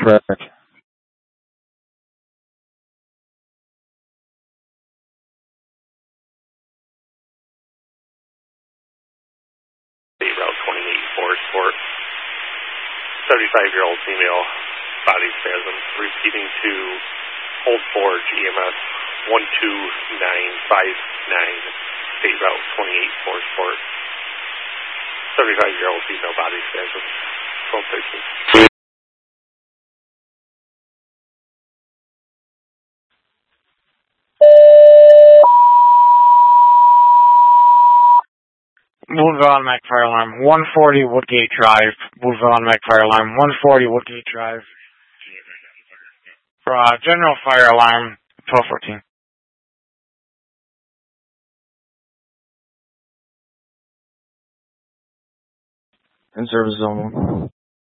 Correct. Route 28 Forest Sport. 75-year-old female, body spasm, repeating to Old Forge EMS 12959, State Route 28 Forest Sport. 75-year-old female, body spasm, 1213. Woodville automatic fire alarm, 140 Woodgate Drive. Woodville automatic fire alarm, 140 Woodgate Drive. General fire alarm, 1214. In service zone 1.